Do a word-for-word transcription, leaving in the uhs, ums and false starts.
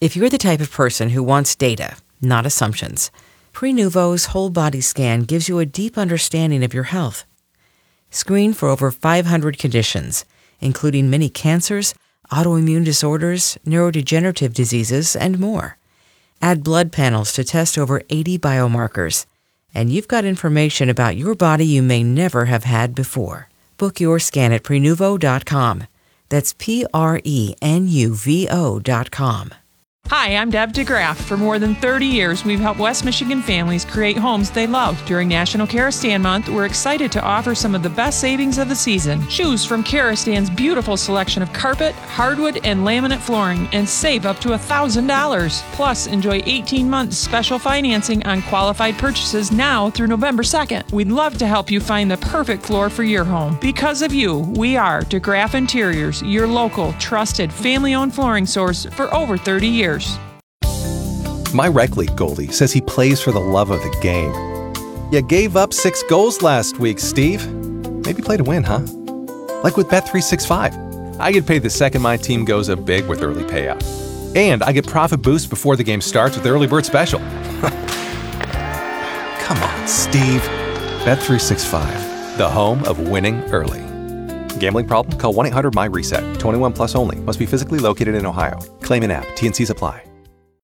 If you're the type of person who wants data, not assumptions, Prenuvo's whole body scan gives you a deep understanding of your health. Screen for over five hundred conditions, including many cancers, autoimmune disorders, neurodegenerative diseases, and more. Add blood panels to test over eighty biomarkers, and you've got information about your body you may never have had before. Book your scan at Prenuvo dot com. That's P R E N U V O dot com. Hi, I'm Deb DeGraff. For more than thirty years, we've helped West Michigan families create homes they love. During National Karastan Month, we're excited to offer some of the best savings of the season. Choose from Karastan's beautiful selection of carpet, hardwood, and laminate flooring and save up to one thousand dollars. Plus, enjoy eighteen months special financing on qualified purchases now through November second. We'd love to help you find the perfect floor for your home. Because of you, we are DeGraff Interiors, your local, trusted, family-owned flooring source for over thirty years. My rec league goalie says he plays for the love of the game. You gave up six goals last week, Steve. Maybe play to win, huh? Like with Bet three sixty-five. I get paid the second my team goes up big with early payout. And I get profit boost before the game starts with the early bird special. Come on, Steve. Bet three sixty-five, the home of winning early. Gambling problem? Call one eight hundred M Y RESET. twenty-one plus only. Must be physically located in Ohio. Claim in app. T N Cs apply.